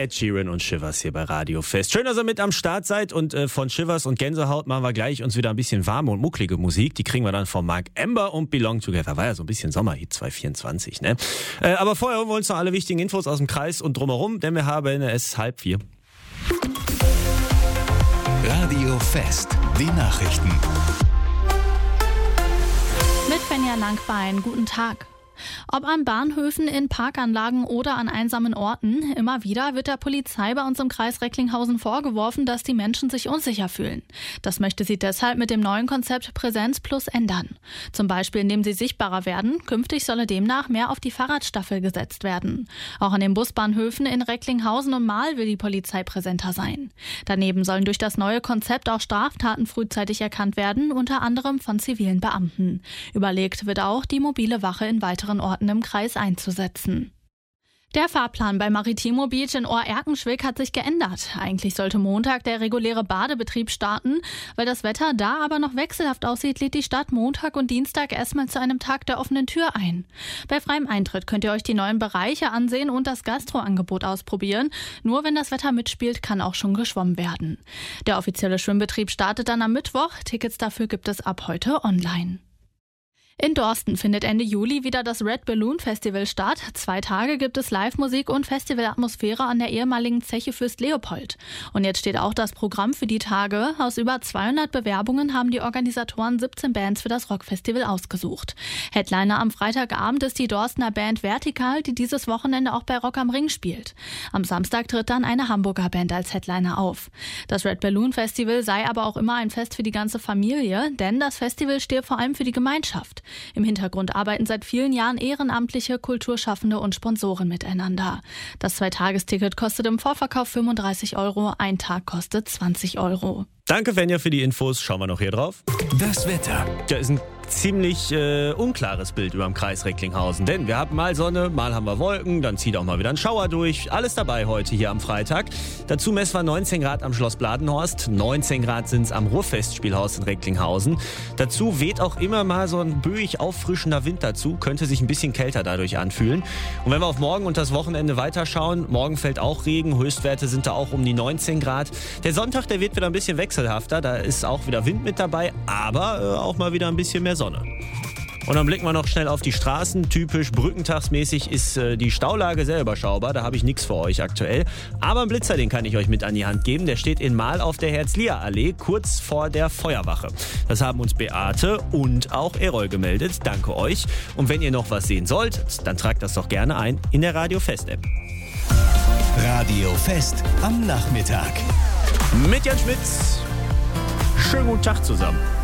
Ed Sheeran und Shivers hier bei Radio Fest. Schön, dass ihr mit am Start seid und von Shivers und Gänsehaut machen wir gleich uns wieder ein bisschen warme und mucklige Musik. Die kriegen wir dann von Mark Amber und Belong Together. War ja so ein bisschen Sommerhit 2024, ne? Aber vorher holen wir uns noch alle wichtigen Infos aus dem Kreis und drumherum, denn wir haben es 3:30. Radio Fest, die Nachrichten. Mit Fenja Langbein, guten Tag. Ob an Bahnhöfen, in Parkanlagen oder an einsamen Orten, immer wieder wird der Polizei bei uns im Kreis Recklinghausen vorgeworfen, dass die Menschen sich unsicher fühlen. Das möchte sie deshalb mit dem neuen Konzept Präsenz Plus ändern. Zum Beispiel, indem sie sichtbarer werden. Künftig solle demnach mehr auf die Fahrradstaffel gesetzt werden. Auch an den Busbahnhöfen in Recklinghausen und Marl will die Polizei präsenter sein. Daneben sollen durch das neue Konzept auch Straftaten frühzeitig erkannt werden, unter anderem von zivilen Beamten. Überlegt wird auch, die mobile Wache in weiteren Orten im Kreis einzusetzen. Der Fahrplan bei Maritimo Beach in Ohr-Erkenschwick hat sich geändert. Eigentlich sollte Montag der reguläre Badebetrieb starten. Weil das Wetter da aber noch wechselhaft aussieht, lädt die Stadt Montag und Dienstag erstmal zu einem Tag der offenen Tür ein. Bei freiem Eintritt könnt ihr euch die neuen Bereiche ansehen und das Gastroangebot ausprobieren. Nur wenn das Wetter mitspielt, kann auch schon geschwommen werden. Der offizielle Schwimmbetrieb startet dann am Mittwoch. Tickets dafür gibt es ab heute online. In Dorsten findet Ende Juli wieder das Red Balloon Festival statt. 2 Tage gibt es Live-Musik und Festivalatmosphäre an der ehemaligen Zeche Fürst Leopold. Und jetzt steht auch das Programm für die Tage. Aus über 200 Bewerbungen haben die Organisatoren 17 Bands für das Rockfestival ausgesucht. Headliner am Freitagabend ist die Dorstener Band Vertikal, die dieses Wochenende auch bei Rock am Ring spielt. Am Samstag tritt dann eine Hamburger Band als Headliner auf. Das Red Balloon Festival sei aber auch immer ein Fest für die ganze Familie, denn das Festival stehe vor allem für die Gemeinschaft. Im Hintergrund arbeiten seit vielen Jahren ehrenamtliche, Kulturschaffende und Sponsoren miteinander. Das 2-Tagesticket kostet im Vorverkauf 35 €, ein Tag kostet 20 €. Danke, Fenja, für die Infos. Schauen wir noch hier drauf. Das Wetter. Da ist ein ziemlich unklares Bild über dem Kreis Recklinghausen. Denn wir haben mal Sonne, mal haben wir Wolken, dann zieht auch mal wieder ein Schauer durch. Alles dabei heute hier am Freitag. Dazu messen wir 19 Grad am Schloss Bladenhorst, 19 Grad sind es am Ruhrfestspielhaus in Recklinghausen. Dazu weht auch immer mal so ein böig auffrischender Wind dazu, könnte sich ein bisschen kälter dadurch anfühlen. Und wenn wir auf morgen und das Wochenende weiterschauen, morgen fällt auch Regen, Höchstwerte sind da auch um die 19 Grad. Der Sonntag, der wird wieder ein bisschen wechselhafter, da ist auch wieder Wind mit dabei, aber auch mal wieder ein bisschen mehr Sonne. Und dann blicken wir noch schnell auf die Straßen. Typisch brückentagsmäßig ist die Staulage sehr überschaubar. Da habe ich nichts für euch aktuell. Aber einen Blitzer, den kann ich euch mit an die Hand geben. Der steht in Marl auf der Herz-Lia-Allee, kurz vor der Feuerwache. Das haben uns Beate und auch Erol gemeldet. Danke euch. Und wenn ihr noch was sehen sollt, dann tragt das doch gerne ein in der Radio Fest-App. Radio Fest am Nachmittag. Mit Jan Schmitz. Schönen guten Tag zusammen.